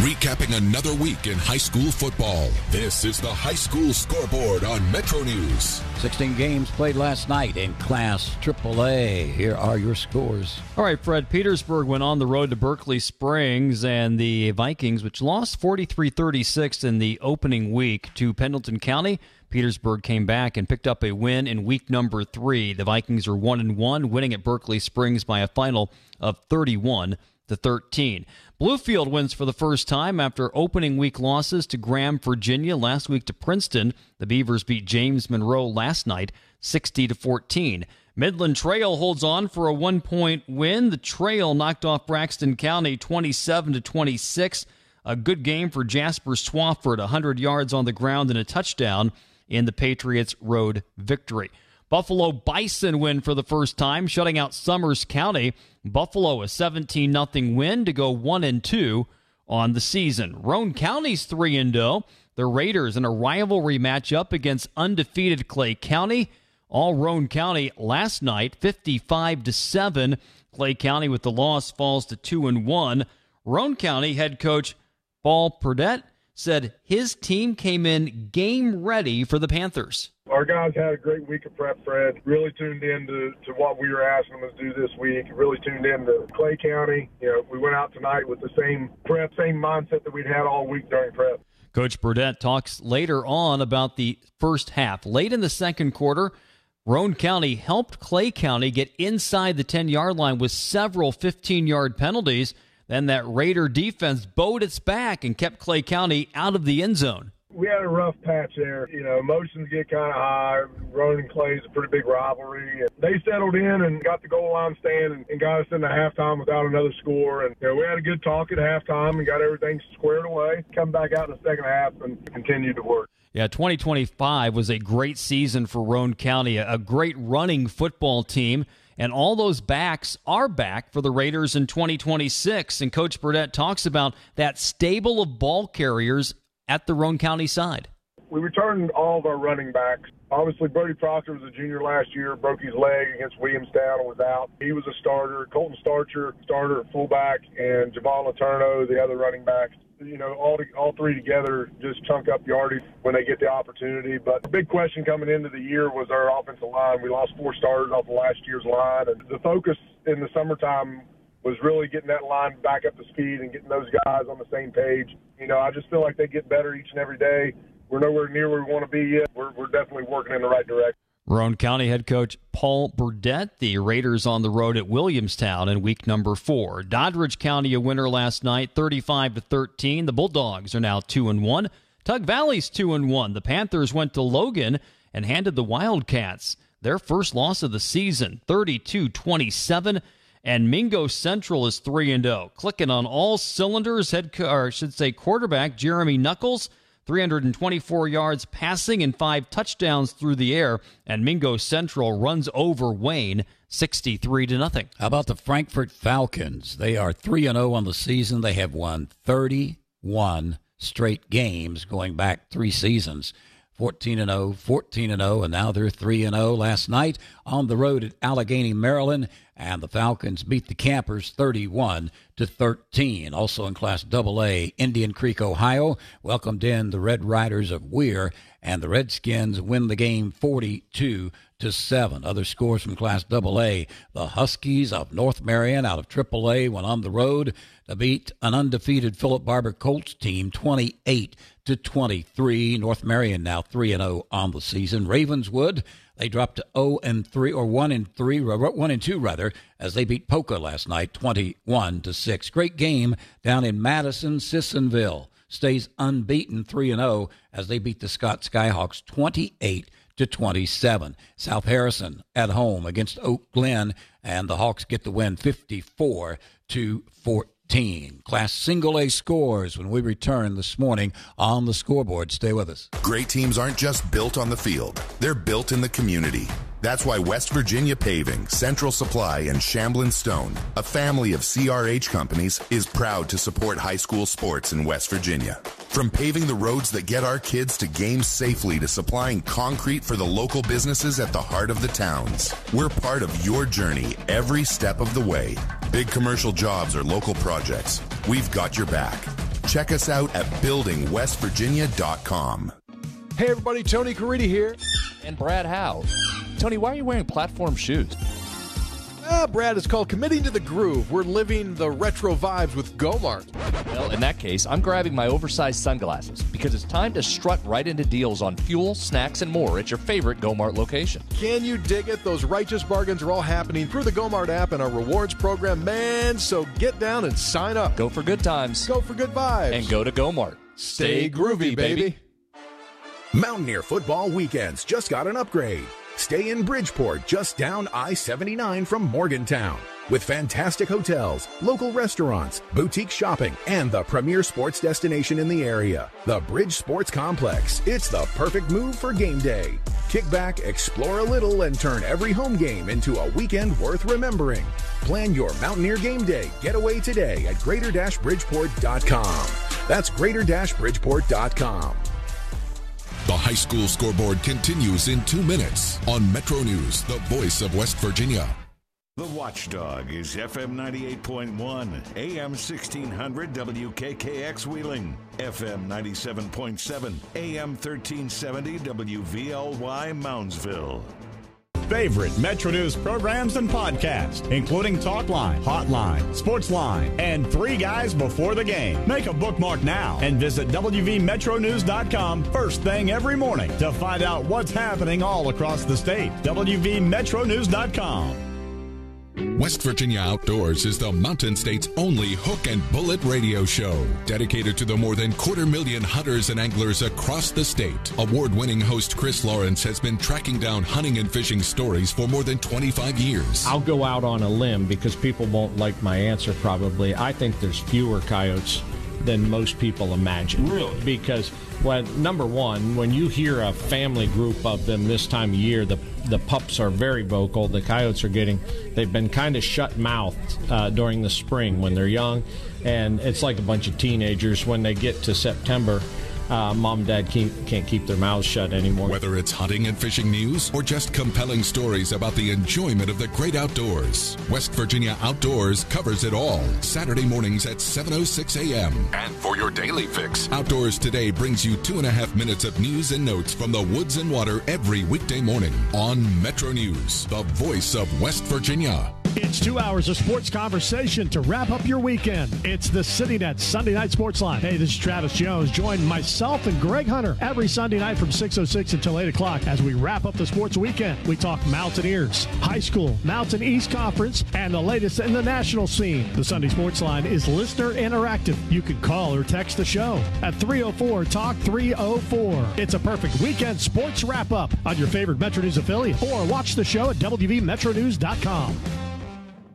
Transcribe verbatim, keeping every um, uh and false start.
Recapping another week in high school football. This is the High School Scoreboard on Metro News. sixteen games played last night in Class triple A. Here are your scores. All right, Fred. Petersburg went on the road to Berkeley Springs, and the Vikings, which lost forty-three thirty-six in the opening week to Pendleton County. Petersburg came back and picked up a win in week number three. The Vikings are one and one, winning at Berkeley Springs by a final of thirty-one to thirteen. Bluefield wins for the first time after opening week losses to Graham, Virginia, last week to Princeton. The Beavers beat James Monroe last night, sixty to fourteen. Midland Trail holds on for a one-point win. The Trail knocked off Braxton County twenty-seven to twenty-six. A good game for Jasper Swafford, one hundred yards on the ground and a touchdown in the Patriots' road victory. Buffalo Bison win for the first time, shutting out Summers County. Buffalo a seventeen nothing win to go one and two on the season. Roane County's three and oh. The Raiders in a rivalry matchup against undefeated Clay County. All Roane County last night, fifty-five to seven. Clay County with the loss falls to two and one. Roane County head coach Paul Burdett said his team came in game ready for the Panthers. Our guys had a great week of prep, Fred. Really tuned in to, to what we were asking them to do this week. Really tuned in to Clay County. You know, we went out tonight with the same prep, same mindset that we'd had all week during prep. Coach Burdett talks later on about the first half. Late in the second quarter, Roane County helped Clay County get inside the ten-yard line with several fifteen-yard penalties. Then that Raider defense bowed its back and kept Clay County out of the end zone. We had a rough patch there. You know, emotions get kind of high. Roane and Clay is a pretty big rivalry. They settled in and got the goal line stand and, and got us into halftime without another score. And you know, we had a good talk at halftime and got everything squared away. Come back out in the second half and continued to work. Yeah, twenty twenty-five was a great season for Roane County, a great running football team. And all those backs are back for the Raiders in twenty twenty-six. And Coach Burdett talks about that stable of ball carriers at the Roane County side. We returned all of our running backs. Obviously, Brody Proctor was a junior last year, broke his leg against Williamstown and was out. He was a starter. Colton Starcher, starter at fullback, and Javon Laterno, the other running backs. You know, all to, all three together just chunk up yardage when they get the opportunity. But the big question coming into the year was our offensive line. We lost four starters off of last year's line, and the focus in the summertime was really getting that line back up to speed and getting those guys on the same page. You know, I just feel like they get better each and every day. We're nowhere near where we want to be yet. We're, we're definitely working in the right direction. Roane County head coach Paul Burdett, the Raiders on the road at Williamstown in week number four. Doddridge County a winner last night, thirty-five to thirteen. The Bulldogs are now two and one. Tug Valley's two and one. The Panthers went to Logan and handed the Wildcats their first loss of the season, thirty-two twenty-seven. And Mingo Central is three and oh. Clicking on all cylinders, head co- or I should say quarterback Jeremy Knuckles, three hundred twenty-four yards passing and five touchdowns through the air. And Mingo Central runs over Wayne sixty-three to nothing. How about the Frankfort Falcons? They are three and oh on the season. They have won thirty-one straight games going back three seasons. fourteen and oh, fourteen and oh, and now they're three and oh. Last night on the road at Allegheny, Maryland, and the Falcons beat the Campers thirty-one to thirteen. Also in Class double A, Indian Creek, Ohio welcomed in the Red Riders of Weir, and the Redskins win the game forty-two to seven. Other scores from Class double A, the Huskies of North Marion out of triple A went on the road to beat an undefeated Philip Barber Colts team twenty-eight to twenty-three. North Marion now three and oh on the season. Ravenswood, they dropped to oh and three, or one and three, one and two rather, as they beat Poca last night, twenty-one to six. Great game down in Madison. Sissonville stays unbeaten, three and oh, as they beat the Scott Skyhawks twenty-eight to twenty-seven. South Harrison at home against Oak Glen, and the Hawks get the win, fifty-four to fourteen. Class single A scores when we return this morning on the scoreboard. Stay with us. Great teams aren't just built on the field. They're built in the community. That's why West Virginia Paving, Central Supply, and Shamblin Stone, a family of C R H companies, is proud to support high school sports in West Virginia. From paving the roads that get our kids to games safely to supplying concrete for the local businesses at the heart of the towns, we're part of your journey every step of the way. Big commercial jobs or local projects, we've got your back. Check us out at building west virginia dot com. Hey everybody, Tony Caridi here. And Brad Howe. Tony, why are you wearing platform shoes? Ah, Brad, it's called Committing to the Groove. We're living the retro vibes with Gomart. Well, in that case, I'm grabbing my oversized sunglasses because it's time to strut right into deals on fuel, snacks, and more at your favorite Gomart location. Can you dig it? Those righteous bargains are all happening through the Gomart app and our rewards program, man. So get down and sign up. Go for good times. Go for good vibes. And go to Gomart. Stay groovy, baby. Mountaineer football weekends just got an upgrade. Stay in Bridgeport, just down I seventy-nine from Morgantown. With fantastic hotels, local restaurants, boutique shopping, and the premier sports destination in the area, the Bridge Sports Complex. It's the perfect move for game day. Kick back, explore a little, and turn every home game into a weekend worth remembering. Plan your Mountaineer game day getaway today at greater bridgeport dot com. That's greater bridgeport dot com. The high school scoreboard continues in two minutes on Metro News, the voice of West Virginia. The Watchdog is F M ninety-eight point one, A M sixteen hundred W K K X Wheeling, F M ninety-seven point seven, A M thirteen seventy W V L Y Moundsville. Favorite Metro News programs and podcasts, including Talkline, Hotline, Sportsline, and Three Guys Before the Game. Make a bookmark now and visit W V metro news dot com first thing every morning to find out what's happening all across the state. W V metro news dot com. West Virginia Outdoors is the Mountain State's only hook and bullet radio show, dedicated to the more than quarter million hunters and anglers across the state. Award-winning host Chris Lawrence has been tracking down hunting and fishing stories for more than twenty-five years. I'll go out on a limb because people won't like my answer probably. I think there's fewer coyotes than most people imagine. Really? Because, when, number one, when you hear a family group of them this time of year, the the pups are very vocal. The coyotes are getting, they've been kind of shut-mouthed uh, during the spring when they're young, and it's like a bunch of teenagers. When they get to September, uh, mom and dad can't, can't keep their mouths shut anymore. Whether it's hunting and fishing news or just compelling stories about the enjoyment of the great outdoors, West Virginia Outdoors covers it all. Saturday mornings at seven oh six a.m. And for your daily fix, Outdoors Today brings you two and a half minutes of news and notes from the woods and water every weekday morning on Metro News, the voice of West Virginia. It's two hours of sports conversation to wrap up your weekend. It's the CityNet Sunday Night Sports Line. Hey, this is Travis Jones. Join myself and Greg Hunter every Sunday night from six oh six until eight o'clock as we wrap up the sports weekend. We talk Mountaineers, high school, Mountain East Conference, and the latest in the national scene. The Sunday Sports Line is listener interactive. You can call or text the show at three oh four talk three oh four. It's a perfect weekend sports wrap-up on your favorite Metro News affiliate, or watch the show at W V metro news dot com.